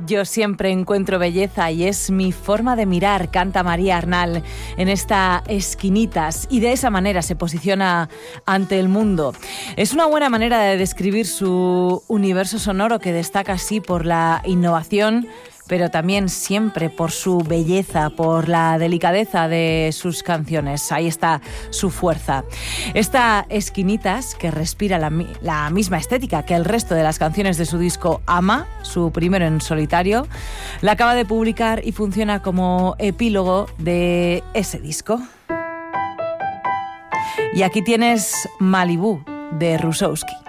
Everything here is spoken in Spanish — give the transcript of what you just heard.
Yo siempre encuentro belleza y es mi forma de mirar, canta María Arnal en esta Esquinitas, y de esa manera se posiciona ante el mundo. Es una buena manera de describir su universo sonoro, que destaca así por la innovación, pero también siempre por su belleza, por la delicadeza de sus canciones. Ahí está su fuerza. Esta Esquinitas, que respira la misma estética que el resto de las canciones de su disco Ama, su primero en solitario, la acaba de publicar y funciona como epílogo de ese disco. Y aquí tienes Malibú, de Rusowski.